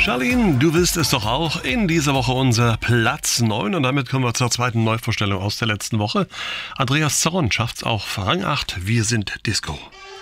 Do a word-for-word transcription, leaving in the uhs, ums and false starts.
Charlene, du willst es doch auch. In dieser Woche unser Platz neun und damit kommen wir zur zweiten Neuvorstellung aus der letzten Woche. Andreas Zorn schafft's auf Rang acht. Wir sind Disco.